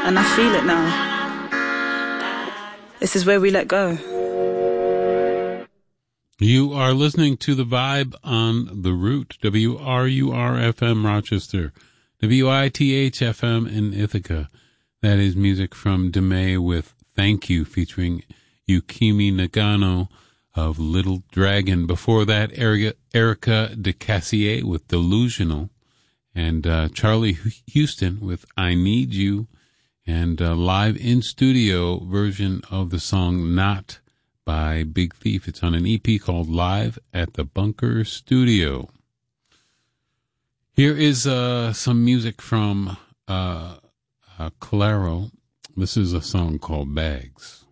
and I feel it now. This is where we let go. You are listening to The Vibe on The Root, WRUR-FM Rochester, WITH-FM in Ithaca. That is music from Deme with Thank You, featuring Yukimi Nagano of Little Dragon. Before that, Erica de Cassier with Delusional, and Charlie Houston with I Need You, and a live in-studio version of the song Not by Big Thief. It's on an EP called Live at the Bunker Studio. Here is some music from Claro. This is a song called Bags.